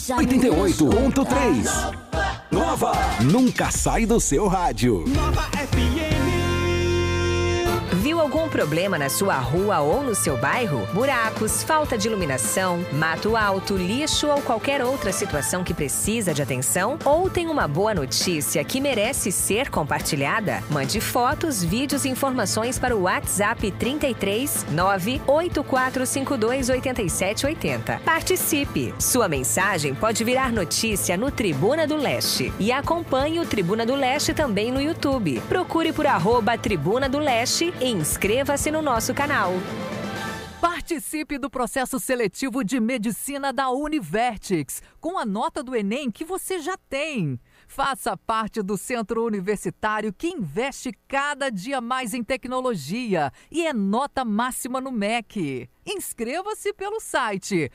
88.3. Nova. Nunca sai do seu rádio. Nova FM. Viu algum problema na sua rua ou no seu bairro? Buracos, falta de iluminação, mato alto, lixo ou qualquer outra situação que precisa de atenção? Ou tem uma boa notícia que merece ser compartilhada? Mande fotos, vídeos e informações para o WhatsApp 33 98452 8780. Participe! Sua mensagem pode virar notícia no Tribuna do Leste. E acompanhe o Tribuna do Leste também no YouTube. Procure por @Tribuna do Leste e inscreva-se no nosso canal. Participe do processo seletivo de medicina da Univertix, com a nota do Enem que você já tem. Faça parte do centro universitário que investe cada dia mais em tecnologia e é nota máxima no MEC. Inscreva-se pelo site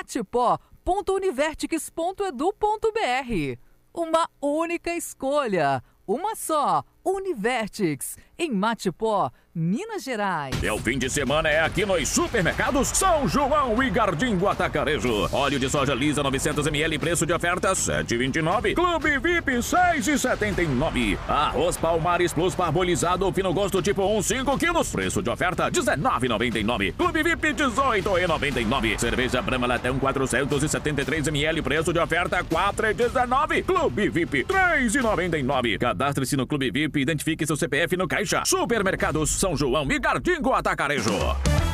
matipó.univertix.edu.br. Uma única escolha, uma só, Univertix, em Matipó, Minas Gerais. É o fim de semana, é aqui nos supermercados São João e Gardingo Atacarejo. Óleo de soja lisa 900 ml, preço de oferta 7,29. Clube VIP 6,79. Arroz Palmares Plus parbolizado fino gosto tipo 1, 5 quilos, preço de oferta 19,99. Clube VIP 18,99. Cerveja Brahma Latão 473 ml, preço de oferta 4,19. Clube VIP 3,99. Cadastre-se no Clube VIP, identifique seu CPF no caixa. Supermercados São João e Gardingo Atacarejo.